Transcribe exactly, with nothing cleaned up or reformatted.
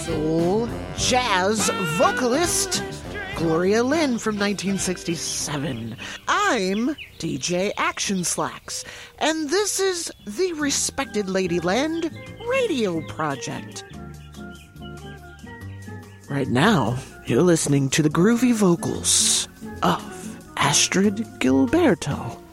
soul jazz vocalist Gloria Lynn from nineteen sixty-seven. I'm D J Action Slacks, and this is the Respected Ladyland Radio Project. Right now, you're listening to the groovy vocals of Astrid Gilberto.